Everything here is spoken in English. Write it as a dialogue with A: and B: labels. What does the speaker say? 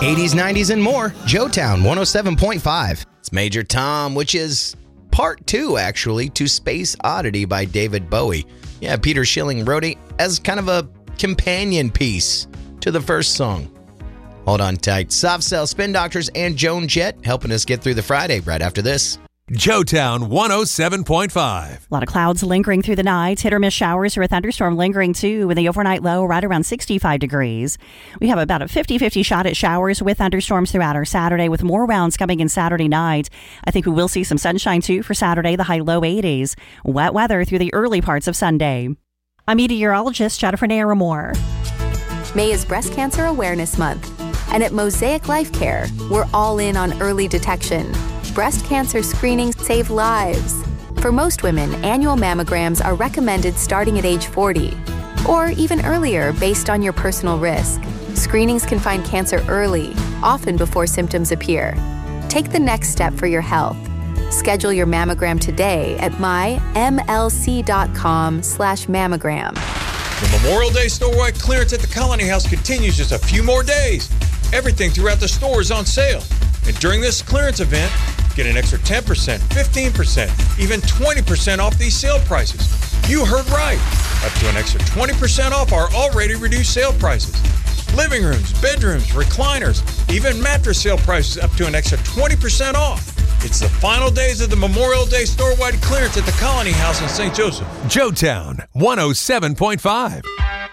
A: 80s, 90s, and more. Joetown 107.5. It's Major Tom, which is part 2, actually, to Space Oddity by David Bowie. Yeah, Peter Schilling wrote it as kind of a companion piece to the first song. Hold on tight. Soft Cell, Spin Doctors, and Joan Jett helping us get through the Friday right after this.
B: Joetown 107.5.
C: A lot of clouds lingering through the night. Hit or miss showers or a thunderstorm lingering too, with the overnight low right around 65 degrees. We have about a 50-50 shot at showers with thunderstorms throughout our Saturday, with more rounds coming in Saturday night. I think we will see some sunshine too for Saturday, the high low 80s. Wet weather through the early parts of Sunday. I'm meteorologist Jennifer Naramore.
D: May is Breast Cancer Awareness Month. And at Mosaic Life Care, we're all in on early detection. Breast cancer screenings save lives. For most women, annual mammograms are recommended starting at age 40, or even earlier based on your personal risk. Screenings can find cancer early, often before symptoms appear. Take the next step for your health. Schedule your mammogram today at mymlc.com/mammogram.
E: The Memorial Day store-wide clearance at the Colony House continues just a few more days. Everything throughout the store is on sale. And during this clearance event, get an extra 10%, 15%, even 20% off these sale prices. You heard right. Up to an extra 20% off our already reduced sale prices. Living rooms, bedrooms, recliners, even mattress sale prices up to an extra 20% off. It's the final days of the Memorial Day store-wide clearance at the Colony House in St. Joseph.
B: Joetown 107.5.